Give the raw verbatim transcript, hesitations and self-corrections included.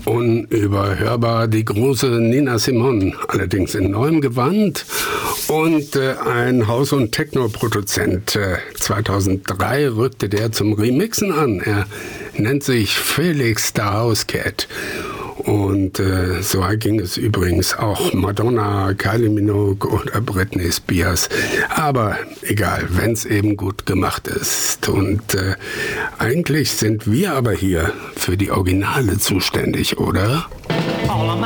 unüberhörbar die große Nina Simone, allerdings in neuem Gewand. Und äh, ein House- und Techno-Produzent. Äh, zweitausenddrei rückte der zum Remixen an. Er nennt sich Felix the House Cat. Und äh, so ging es übrigens auch Madonna, Kylie Minogue oder Britney Spears. Aber egal, wenn es eben gut gemacht ist. Und äh, eigentlich sind wir aber hier für die Originale zuständig, oder? All of my